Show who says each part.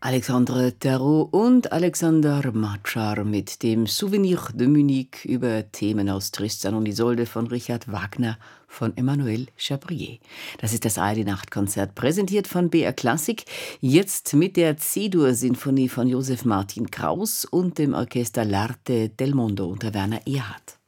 Speaker 1: Alexandre Terreau und Alexander Matschar mit dem Souvenir de Munich über Themen aus Tristan und Isolde von Richard Wagner von Emmanuel Chabrier. Das ist das ARD-Nachtkonzert, präsentiert von BR Klassik, jetzt mit der C-Dur-Sinfonie von Josef Martin Kraus und dem Orchester L'Arte del Mondo unter Werner Erhardt.